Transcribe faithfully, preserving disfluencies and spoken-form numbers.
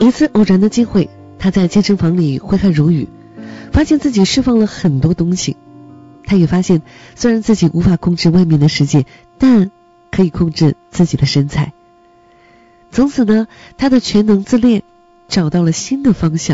一次偶然的机会，他在健身房里挥汗如雨，发现自己释放了很多东西。他也发现，虽然自己无法控制外面的世界，但可以控制自己的身材。从此呢，他的全能自恋找到了新的方向。